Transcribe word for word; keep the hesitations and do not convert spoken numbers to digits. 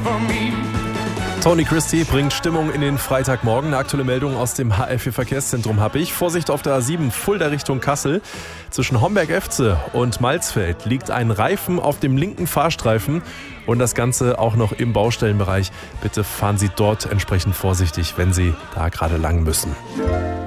Tony Christie bringt Stimmung in den Freitagmorgen. Eine aktuelle Meldung aus dem H L vier Verkehrszentrum habe ich. Vorsicht auf der A sieben, Fulda Richtung Kassel. Zwischen Homberg-Efze und Malzfeld liegt ein Reifen auf dem linken Fahrstreifen und das Ganze auch noch im Baustellenbereich. Bitte fahren Sie dort entsprechend vorsichtig, wenn Sie da gerade lang müssen.